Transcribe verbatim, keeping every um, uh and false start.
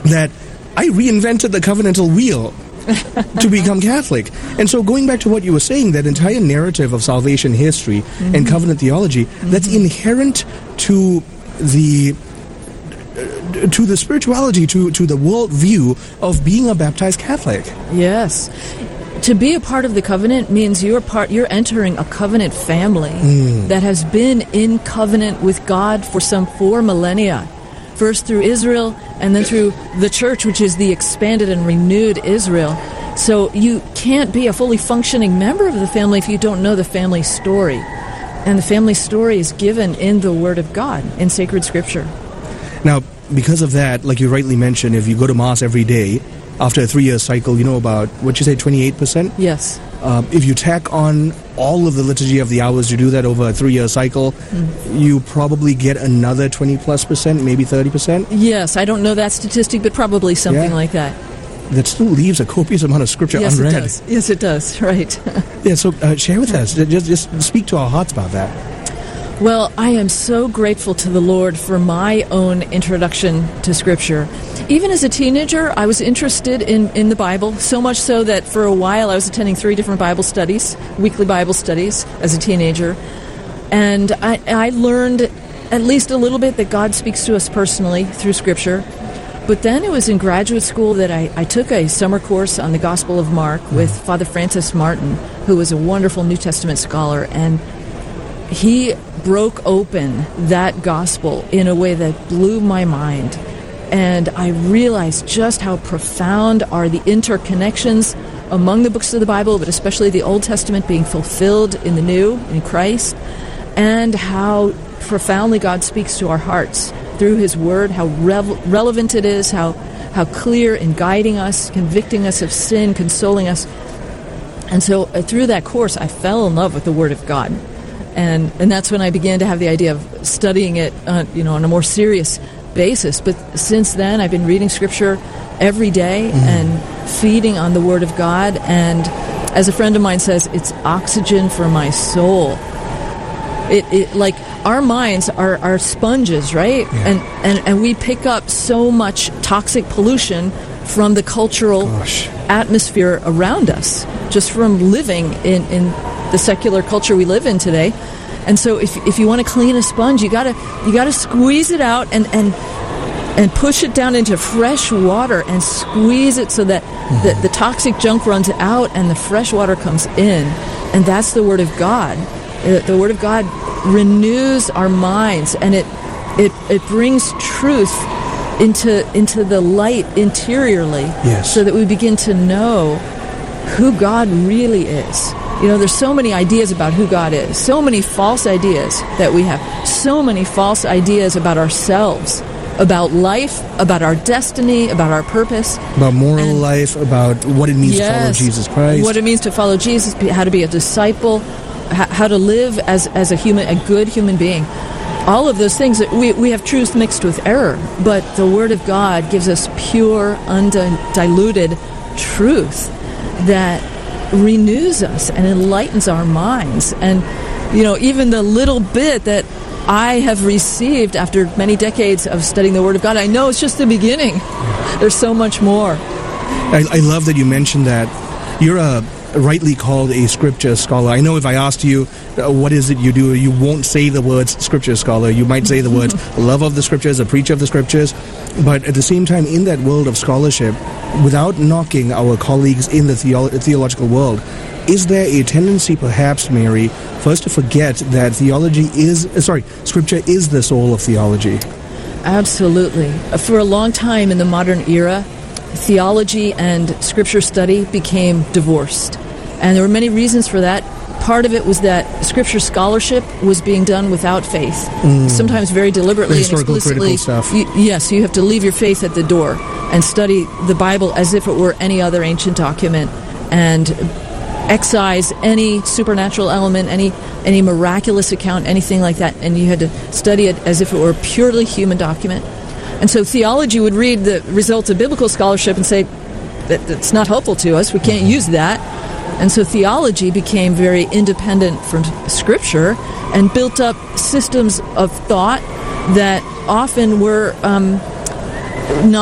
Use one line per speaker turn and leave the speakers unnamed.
that I reinvented the covenantal wheel to become Catholic. And so going back to what you were saying, that entire narrative of salvation history mm-hmm. and covenant theology, mm-hmm. that's inherent to the uh, to the spirituality, to, to the worldview of being a baptized Catholic.
Yes. To be a part of the covenant means you're part. You're entering a covenant family mm. that has been in covenant with God for some four millennia. First through Israel, and then through the church, which is the expanded and renewed Israel. So you can't be a fully functioning member of the family if you don't know the family story. And the family story is given in the Word of God, in sacred Scripture.
Now, because of that, like you rightly mentioned, if you go to Mass every day, after a three-year cycle, you know about, what you say, twenty-eight percent?
Yes.
Uh, if you tack on all of the Liturgy of the Hours, you do that over a three-year cycle, mm. you probably get another twenty plus percent, maybe thirty percent?
Yes, I don't know that statistic, but probably something
yeah.
like that.
That still leaves a copious amount of Scripture
yes,
unread.
It does. Yes, it does, right.
yeah, so uh, share with us, just, just speak to our hearts about that.
Well, I am so grateful to the Lord for my own introduction to Scripture. Even as a teenager, I was interested in, in the Bible, so much so that for a while I was attending three different Bible studies, weekly Bible studies, as a teenager. And I, I learned at least a little bit that God speaks to us personally through Scripture. But then it was in graduate school that I, I took a summer course on the Gospel of Mark with Father Francis Martin, who was a wonderful New Testament scholar, and he broke open that gospel in a way that blew my mind. And I realized just how profound are the interconnections among the books of the Bible, but especially the Old Testament being fulfilled in the New, in Christ, and how profoundly God speaks to our hearts through His Word, how rev- relevant it is, how, how clear in guiding us, convicting us of sin, consoling us. And so uh, through that course, I fell in love with the Word of God. And and that's when I began to have the idea of studying it, uh, you know, on a more serious basis. But since then, I've been reading Scripture every day mm. and feeding on the Word of God. And as a friend of mine says, it's oxygen for my soul. It, it like our minds are, are sponges, right?
Yeah.
And, and and we pick up so much toxic pollution from the cultural
Gosh.
atmosphere around us, just from living in, in the secular culture we live in today. And so if if you want to clean a sponge, you gotta you gotta squeeze it out and and and push it down into fresh water and squeeze it so that mm-hmm. the, the toxic junk runs out and the fresh water comes in. And that's the Word of God. The Word of God renews our minds, and it it it brings truth into into the light interiorly,
yes.
so that we begin to know who God really is. You know, there's so many ideas about who God is, so many false ideas that we have, so many false ideas about ourselves, about life, about our destiny, about our purpose.
About moral
and,
life, about what it means
yes,
to follow Jesus Christ.
What it means to follow Jesus, how to be a disciple, how to live as, as a human, a good human being. All of those things, we, we have truth mixed with error, but the Word of God gives us pure, undiluted truth that renews us and enlightens our minds. And, you know, even the little bit that I have received after many decades of studying the Word of God, I know it's just the beginning. There's so much more.
I, I love that you mentioned that. You're a rightly called a Scripture scholar. I know if I asked you, uh, what is it you do, you won't say the words Scripture scholar. You might say the words love of the Scriptures, a preacher of the Scriptures. But at the same time, in that world of scholarship, without knocking our colleagues in the theo- theological world, is there a tendency, perhaps, Mary, for us to forget that theology is, uh, sorry, Scripture is the soul of theology?
Absolutely. For a long time in the modern era, theology and Scripture study became divorced. And there were many reasons for that. Part of it was that Scripture scholarship was being done without faith, mm. sometimes very deliberately and explicitly.
Stuff.
You, yes, you have to leave your faith at the door and study the Bible as if it were any other ancient document, and excise any supernatural element, any any miraculous account, anything like that, and you had to study it as if it were a purely human document. And so theology would read the results of biblical scholarship and say, that that's not helpful to us, we can't use that. And so theology became very independent from Scripture and built up systems of thought that often were um, not